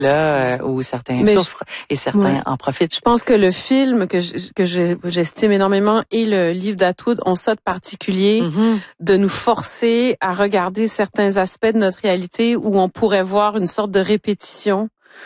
là où certains souffrent et certains en profitent. Je pense que le film que j'estime énormément et le livre d'Atwood ont ça de particulier, de nous forcer à regarder certains aspects de notre réalité où on pourrait voir une sorte de répétition.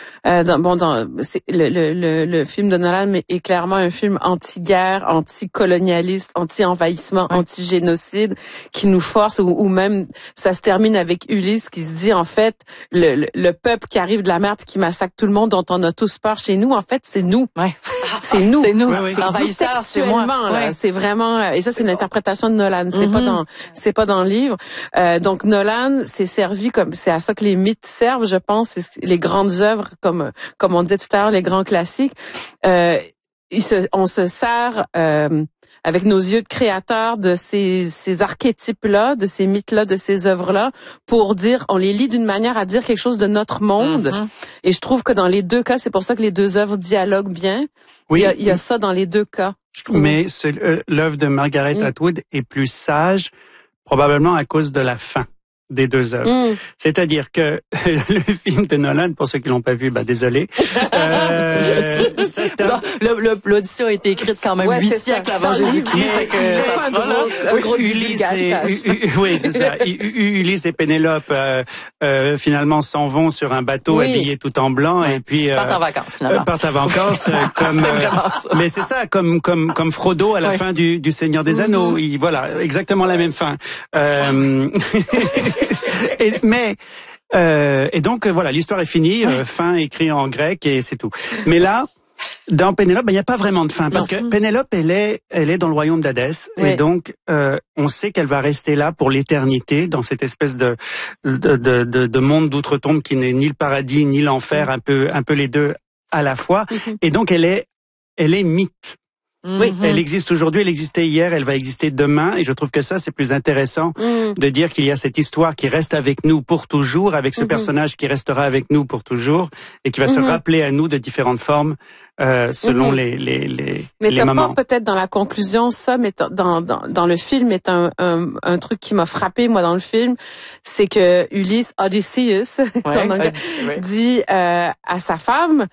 Le film de Nolan est clairement un film anti-guerre, anti-colonialiste, anti-envahissement, anti-génocide, qui nous force, ou même ça se termine avec Ulysse qui se dit en fait le peuple qui arrive de la mer puis qui massacre tout le monde, dont on a tous peur chez nous, en fait c'est nous. C'est nous. C'est nous. C'est l'envahisseur, c'est moi. Là, c'est vraiment, et ça c'est une interprétation de Nolan. C'est pas dans le livre. Donc Nolan s'est servi c'est à ça que les mythes servent, je pense, les grandes œuvres comme on disait tout à l'heure, les grands classiques. On se sert avec nos yeux de créateurs de ces archétypes-là, de ces mythes-là, de ces œuvres-là, pour dire, on les lit d'une manière à dire quelque chose de notre monde. Et je trouve que dans les deux cas, c'est pour ça que les deux œuvres dialoguent bien. Oui. Il y a ça dans les deux cas. Je trouve. Mais l'œuvre de Margaret Atwood est plus sage, probablement à cause de la fin des deux œuvres. C'est-à-dire que le film de Nolan, pour ceux qui l'ont pas vu, désolé. L'audition a été écrite quand même 8 siècles avant Jésus-Christ. Oui, c'est ça. Ulysse et Pénélope finalement s'en vont sur un bateau habillé tout en blanc et puis partent en vacances finalement. Partent en vacances comme mais c'est ça comme Frodo à la fin du Seigneur des Anneaux. Voilà, exactement la même fin. Et donc voilà, l'histoire est finie, fin écrit en grec et c'est tout. Mais là, dans Pénélope, il n'y a pas vraiment de fin parce que Pénélope, elle est dans le royaume d'Hadès et donc on sait qu'elle va rester là pour l'éternité dans cette espèce de monde d'outre-tombe qui n'est ni le paradis ni l'enfer, un peu les deux à la fois. Et donc elle est mythe. Oui, elle existe aujourd'hui, elle existait hier, elle va exister demain, et je trouve que ça c'est plus intéressant de dire qu'il y a cette histoire qui reste avec nous pour toujours, avec ce personnage qui restera avec nous pour toujours et qui va se rappeler à nous de différentes formes selon les mais les moments. Mais pas peut-être dans la conclusion ça, mais dans le film est un truc qui m'a frappé moi dans le film, c'est que Ulysse Odysseus dit à sa femme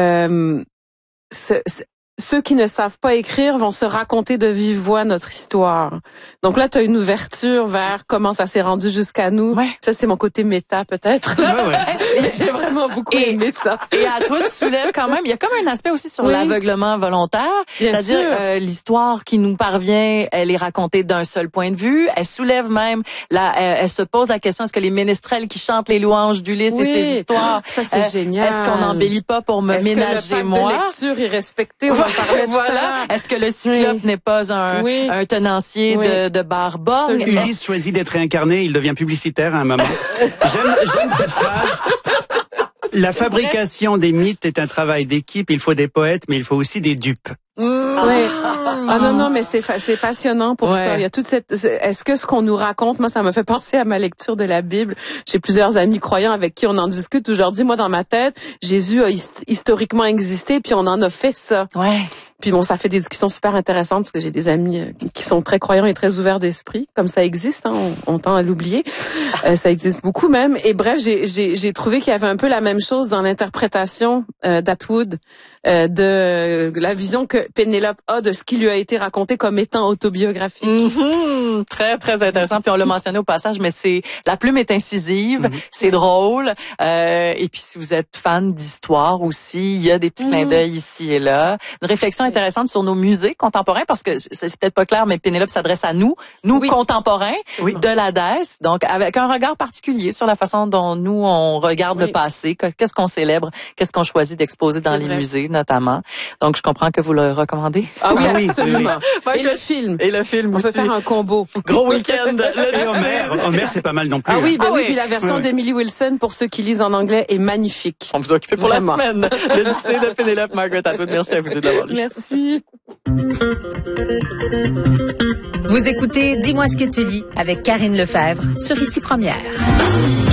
ceux qui ne savent pas écrire vont se raconter de vive voix notre histoire. Donc là, tu as une ouverture vers comment ça s'est rendu jusqu'à nous. Ça, c'est mon côté méta, peut-être. J'ai vraiment beaucoup aimé ça. Et Atwood soulève quand même, il y a comme un aspect aussi sur l'aveuglement volontaire. C'est-à-dire, l'histoire qui nous parvient, elle est racontée d'un seul point de vue. Elle soulève même, elle se pose la question, est-ce que les ménestrels qui chantent les louanges d'Ulysse et ses histoires, ça c'est génial. Est-ce qu'on n'embellit pas pour me ménager moi? Est-ce que le pacte de lecture est respecté? Est-ce que le cyclope n'est pas un tenancier de Barborne? Ulysse choisit d'être réincarné, il devient publicitaire à un moment. J'aime cette phrase. La fabrication des mythes est un travail d'équipe, il faut des poètes, mais il faut aussi des dupes. Non, mais c'est passionnant pour ça. Il y a toute est-ce que ce qu'on nous raconte, moi, ça me fait penser à ma lecture de la Bible. J'ai plusieurs amis croyants avec qui on en discute aujourd'hui. Moi, dans ma tête, Jésus a historiquement existé, puis on en a fait ça. Puis bon, ça fait des discussions super intéressantes parce que j'ai des amis qui sont très croyants et très ouverts d'esprit, comme ça existe, on tend à l'oublier. Ça existe beaucoup même. Et bref, j'ai trouvé qu'il y avait un peu la même chose dans l'interprétation d'Atwood, de la vision que Pénélope a de ce qui lui a été raconté comme étant autobiographique. Très, très intéressant. Puis on l'a mentionné au passage, mais la plume est incisive, c'est drôle. Et puis si vous êtes fan d'histoire aussi, il y a des petits clins d'œil ici et là. Une réflexion intéressante sur nos musées contemporains, parce que c'est peut-être pas clair, mais Pénélope s'adresse à nous contemporains de l'Hadès, donc avec un regard particulier sur la façon dont nous on regarde le passé, qu'est-ce qu'on célèbre, qu'est-ce qu'on choisit d'exposer dans les musées notamment. Donc je comprends que vous le recommandez. Ah oui, absolument. Et le film. Et le film aussi. On peut faire un combo. Gros week-end. Et Homer, c'est pas mal non plus. Ah oui, puis la version d'Emily Wilson, pour ceux qui lisent en anglais, est magnifique. On vous occupe pour la semaine. L'Odyssée de Pénélope, Margaret Atwood. Merci à vous deux de l'avoir lu. Merci. Vous écoutez Dis-moi ce que tu lis avec Karine Lefebvre sur Ici Première.